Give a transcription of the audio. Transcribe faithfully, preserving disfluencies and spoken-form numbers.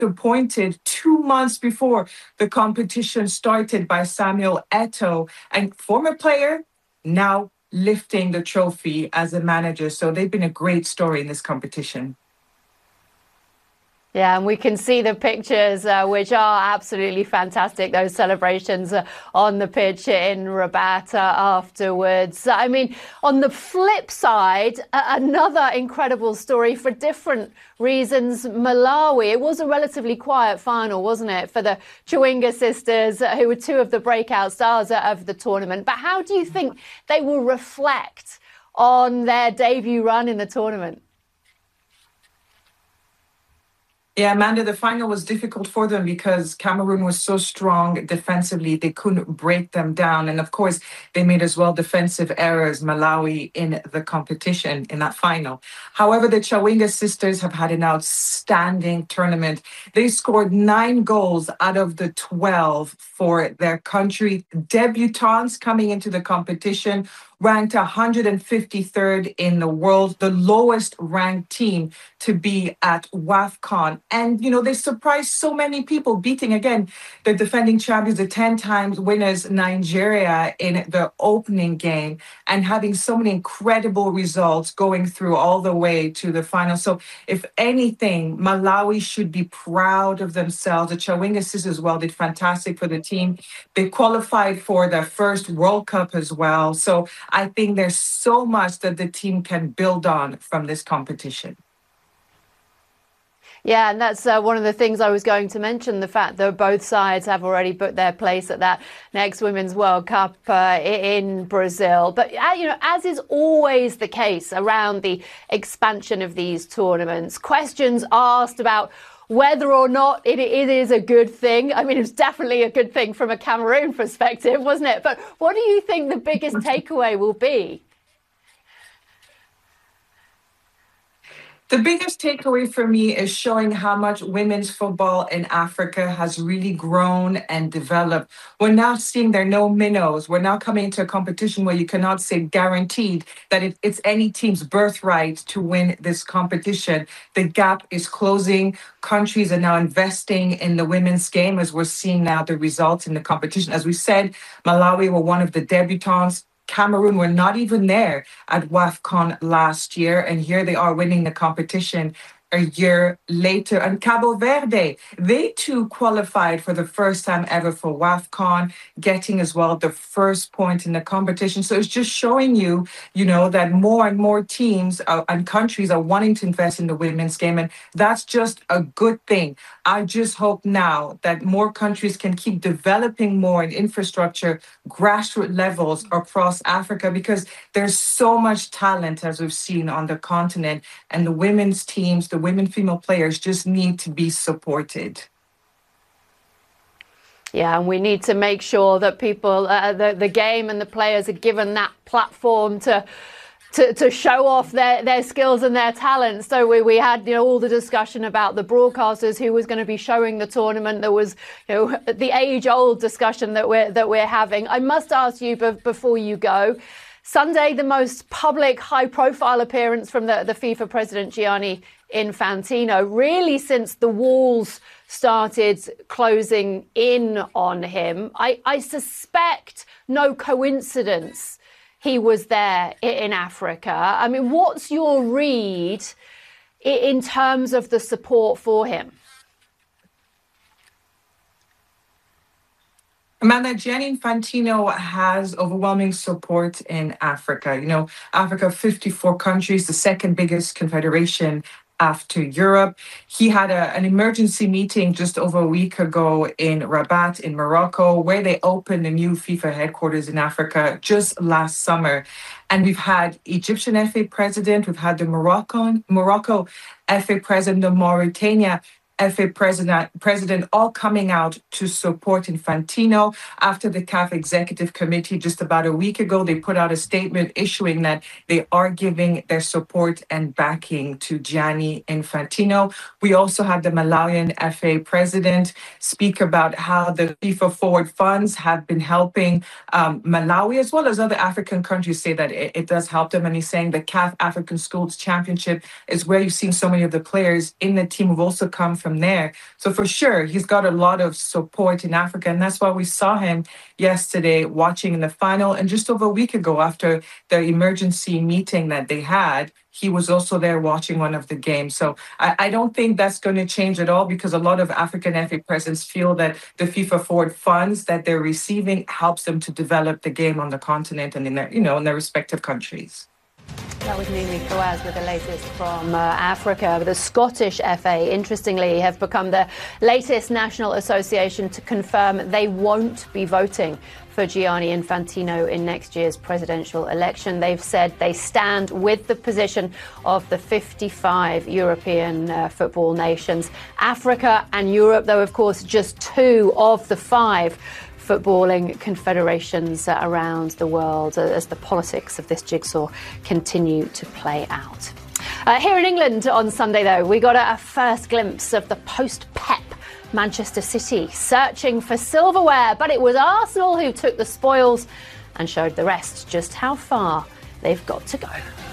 appointed two months before the competition started by Samuel Eto'o, and former player, now lifting the trophy as a manager. So they've been a great story in this competition. Yeah, and we can see the pictures, uh, which are absolutely fantastic, those celebrations uh, on the pitch in Rabat uh, afterwards. I mean, on the flip side, uh, another incredible story for different reasons. Malawi, it was a relatively quiet final, wasn't it, for the Chawinga sisters, uh, who were two of the breakout stars uh, of the tournament. But how do you think they will reflect on their debut run in the tournament? Yeah, Amanda, the final was difficult for them because Cameroon was so strong defensively, they couldn't break them down. And of course, they made as well defensive errors, Malawi, in the competition in that final. However, the Chawinga sisters have had an outstanding tournament. They scored nine goals out of the twelve for their country. Debutants coming into the competition, ranked one hundred fifty-third in the world, the lowest ranked team to be at WAFCON. And, you know, they surprised so many people, beating, again, the defending champions, the ten times winners, Nigeria, in the opening game, and having so many incredible results going through all the way to the final. So if anything, Malawi should be proud of themselves. The Chawinga sisters as well did fantastic for the team. They qualified for their first World Cup as well. So I think there's so much that the team can build on from this competition. Yeah, and that's uh, one of the things I was going to mention, the fact that both sides have already booked their place at that next Women's World Cup uh, in Brazil. But, uh, you know, as is always the case around the expansion of these tournaments, questions asked about whether or not it, it is a good thing. I mean, it's definitely a good thing from a Cameroon perspective, wasn't it? But what do you think the biggest takeaway will be? The biggest takeaway for me is showing how much women's football in Africa has really grown and developed. We're now seeing there are no minnows. We're now coming into a competition where you cannot say guaranteed that it, it's any team's birthright to win this competition. The gap is closing. Countries are now investing in the women's game, as we're seeing now the results in the competition. As we said, Malawi were one of the debutants. Cameroon were not even there at WAFCON last year, and here they are winning the competition a year later. And Cabo Verde, they too qualified for the first time ever for WAFCON, getting as well the first point in the competition. So it's just showing you, you know, that more and more teams are, and countries are wanting to invest in the women's game, and that's just a good thing. I just hope now that more countries can keep developing more in infrastructure, grassroots levels across Africa, because there's so much talent, as we've seen on the continent, and the women's teams, the women female players just need to be supported. Yeah, and we need to make sure that people, uh, the, the game and the players are given that platform to To, to show off their, their skills and their talents. So we, we had, you know, all the discussion about the broadcasters, who was going to be showing the tournament. There was, you know, the age-old discussion that we're that we're having. I must ask you, before you go, Sunday, the most public, high-profile appearance from the, the FIFA president, Gianni Infantino, really since the walls started closing in on him. I, I suspect no coincidence he was there in Africa. I mean, what's your read in terms of the support for him? Amanda, Gianni Infantino has overwhelming support in Africa. You know, Africa, fifty-four countries, the second biggest confederation after Europe. He had a, an emergency meeting just over a week ago in Rabat in Morocco, where they opened a new FIFA headquarters in Africa just last summer. And we've had Egyptian F A president, we've had the Moroccan, Morocco F A president, the Mauritania F A president, president, all coming out to support Infantino. After the C A F Executive Committee just about a week ago, they put out a statement issuing that they are giving their support and backing to Gianni Infantino. We also had the Malawian F A president speak about how the FIFA Forward funds have been helping um, Malawi, as well as other African countries, say that it, it does help them. And he's saying the C A F African Schools Championship is where you've seen so many of the players in the team who've also come from from there. So for sure, he's got a lot of support in Africa. And that's why we saw him yesterday watching in the final. And just over a week ago, after the emergency meeting that they had, he was also there watching one of the games. So I, I don't think that's going to change at all, because a lot of African F A presidents feel that the FIFA Forward funds that they're receiving helps them to develop the game on the continent and in their, you know, in their respective countries. That was Mimi Fawaz with the latest from uh, Africa. The Scottish F A, interestingly, have become the latest national association to confirm they won't be voting for Gianni Infantino in next year's presidential election. They've said they stand with the position of the fifty-five European uh, football nations. Africa and Europe, though, of course, just two of the five footballing confederations uh, around the world, uh, as the politics of this jigsaw continue to play out. Uh, here in England on Sunday, though, we got a, a first glimpse of the post-Pep Manchester City searching for silverware, but it was Arsenal who took the spoils and showed the rest just how far they've got to go.